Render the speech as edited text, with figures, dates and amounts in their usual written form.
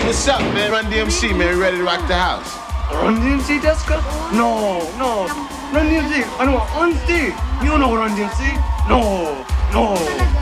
What's up, man? Run DMC, man. We ready to rock the house. Run DMC ですか? No. Run DMC. I know Run DMC. You know Run DMC? No.